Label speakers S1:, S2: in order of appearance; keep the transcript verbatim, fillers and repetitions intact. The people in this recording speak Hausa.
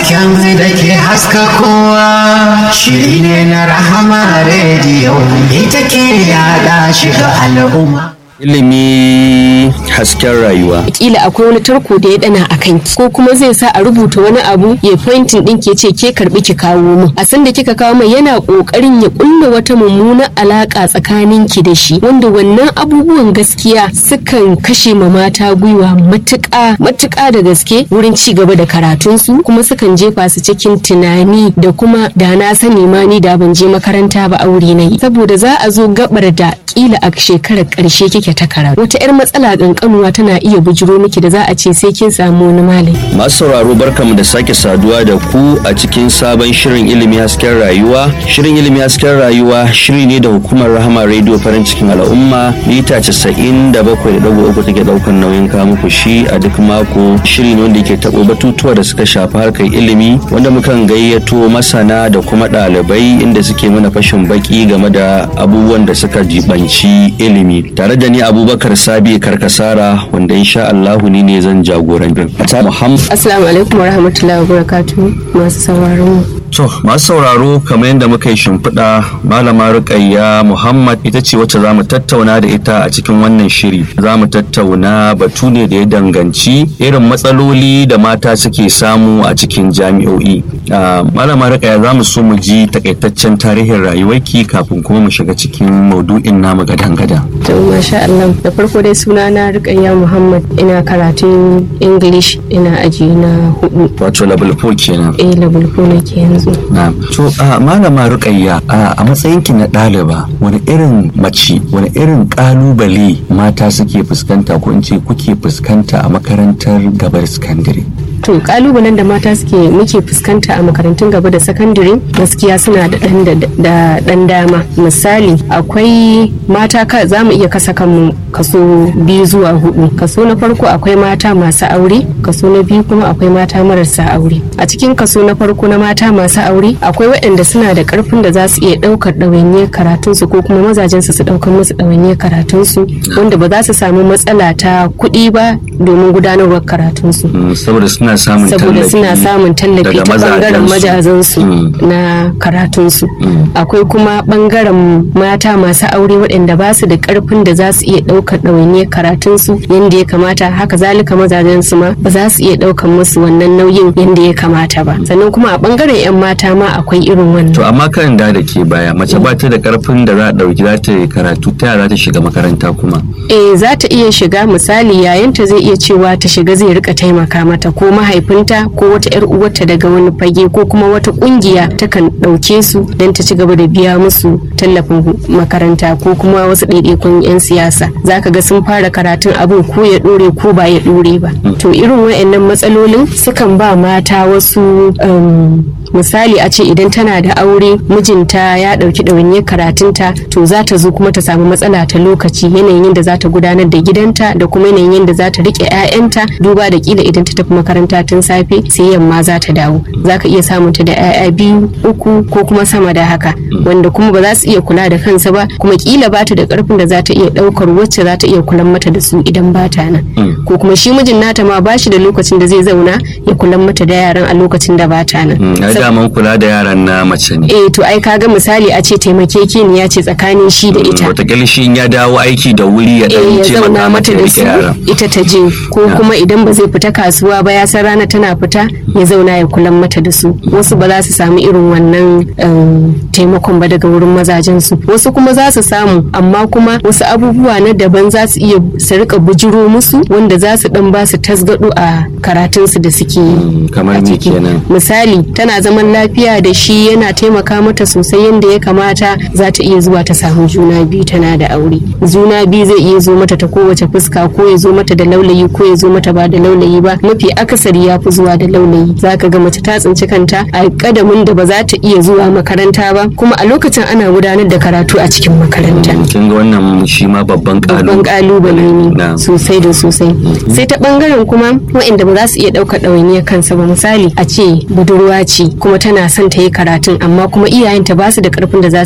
S1: hasken da ke haska kowa, shiri ne na Rahama rediyo ita ke yada shi ga al'umma.
S2: Ilimi hasken rayuwa.
S3: Kila akwai wani tarko da ya dana a kanki ko kuma zai sa a rubuta wani abu ya pointing din ke ce ke karbi ki kawo mu. A san da kika kawo mai yana kokarin ya kulla wata mummuna alaka tsakanin ki da shi wanda wannan abubuwan gaskiya sukan kashe ma mata gwiwa matuƙa matuƙa da gaske wurin ci gaba da karatun su kuma sukan jefa su cikin tunani da kuma da na sani ma ni da ban je makaranta ba aure na yi saboda za a zo gabar da kila a shekarar ƙarshe kike ta karatu wata yar matsala kankanuwa tana iya bujiro miki da za a ce sai kin samu wani malami.
S2: Masu sauraro barkamu da sake saduwa da ku a cikin sabon shirin ilimi hasken rayuwa. Shirin ilimi hasken rayuwa shiri ne da hukumar Rahama Radio farin cikin al'umma mita casa'in da bakwai da ɗigo uku take ɗaukar nauyin kawo muku shi a duk mako. Shiri ne wanda yake taɓo batutuwa da suka shafi harkar ilimi wanda mukan gayyato masana da kuma ɗalibai inda suke mana fashin baki game da abubuwan da suka jibanci ilimi. Tare da ni Abubakar Sabi Karkasara wanda insha Allahu ni ne zan jagoranci. Muhammad.
S3: Assalamu alaikum warahmatullahi wabarakatuh masu sauraron.
S2: To masu sauraro kamar yadda muka yi shimfiɗa Malama Ruqayya Muhammad ita ce wacce za mu tattauna da ita a cikin wannan shiri. Za mu tattauna batu ne da ya danganci irin matsaloli da mata suke samu a cikin jami'o'i. Malama Ruqayya za mu so mu ji takaitaccen tarihin rayuwarki kafin kuma mu shiga cikin maudu'in namu gadan-gadan.
S3: To masha Allah da farko dai suna na Ruqayya Muhammad ina karatun English ina aji na hudu.
S2: Wato level four kenan.
S3: Eh level four nake yanzu.
S2: Na to a Malama Ruqayya a matsayinki na ɗaliba wani irin mace wani irin kalubale mata suke fuskanta ko in ce kuke fuskanta a makarantar gabar sakandare?
S3: To kalubalen da mata suke muke fuskanta a makarantun gaba da sakandare gaskiya suna da dan da dan dama. Misali akwai mata ka za mu iya kasa kanmu kaso biyu zuwa hudu. Kaso na farko akwai mata masu aure, kaso na biyu kuma akwai mata marasa aure. A cikin kaso na farko na mata masu aure akwai waɗanda suna da ƙarfin da za su iya ɗaukar ɗawainiyar karatunsu ko kuma mazajensu su ɗaukar musu ɗawainiyar karatunsu wanda ba za su samu matsala ta kuɗi ba domin gudanarwar karatunsu.
S2: Saboda suna samun tallafi
S3: saboda suna samun tallafi ta ɓangaren majazansu na karatunsu. Akwai kuma ɓangaren mata masu aure waɗanda ba su da ƙarfin da za su iya ɗaukar ɗawainiyar karatunsu yadda ya kamata haka zalika mazajensu ma ba za su iya ɗaukar musu wannan nauyin yadda ya kamata ba. Sannan kuma a ɓangaren 'yan mata ma akwai irin wannan.
S2: To amma kan da da ke baya mace ba ta da karfin da za a dauki za ta yi karatu ta yara ta shiga makaranta kuma.
S3: Eh za ta iya shiga misali yayanta zai iya cewa ta shiga zai rika taimaka mata ko mahaifinta ko wata 'yar uwarta daga wani fage ko kuma wata kungiya takan dauke su don ta ci gaba da biya musu tallafin makaranta ko kuma wasu ɗaiɗaikun 'yan siyasa zaka ga sun fara karatun abin ko ya dore ko ba ya dore ba. To irin waɗannan matsalolin sukan ba mata wasu misali a ce idan tana da aure mijinta ya dauki ɗawainiyar karatunta to za ta zo kuma ta samu matsala ta lokaci yanayin yadda za ta gudanar da gidanta da kuma yanayin yadda za ta rike 'ya'yanta duba da kila idan ta tafi makaranta tun safe sai yamma za ta dawo za ka iya samun ta da 'ya'ya biyu uku ko kuma sama da haka wanda kuma ba za su iya kula da kansa ba kuma kila ba ta da karfin da za ta iya daukar wacce za ta iya kulan mata da su idan ba ta nan ko kuma shi mijin nata ma ba shi da lokacin da zai zauna ya kulan mata da yaran a lokacin da ba ta nan.
S2: Daman kula da yaran na mace ne.
S3: Eh to ai kaga misali a ce taimakekeniya ce tsakanin shi da ita.
S2: Wataƙila shi in ya dawo aiki da wuri ya dan taimaka mata da su
S3: ita ta je ko kuma idan ba zai fita kasuwa ba ya san rana tana fita ya zauna ya kula mata da su. Wasu ba za su samu irin wannan taimakon ba daga wurin mazajen su. Wasu kuma za su samu amma kuma wasu abubuwa na daban za su iya su rika bujiro musu wanda za su dan ba su tasgado a karatunsu da suke yi.
S2: Kamar me kenan?
S3: Misali tana zaman lafiya da shi yana taimaka mata sosai yadda ya kamata za ta iya zuwa ta samu juna biyu tana da aure. Juna biyu zai iya zo mata ta kowace fuska ko ya zo mata da laulayi ko ya zo mata ba da laulayi ba mafi akasari ya fi zuwa da laulayi. Za ka ga mace ta tsinci kanta a kadamin da ba za ta iya zuwa makaranta ba kuma a lokacin ana gudanar da karatu a cikin makaranta.
S2: Kin ga wannan shi ma babban
S3: kalubale ne sosai da sosai. Sai ta bangaren kuma waɗanda ba za su iya ɗaukar ɗawainiyar kansa ba misali a ce budurwa ce kuma tana son ta yi karatun amma kuma iyayenta ba su da karfin da za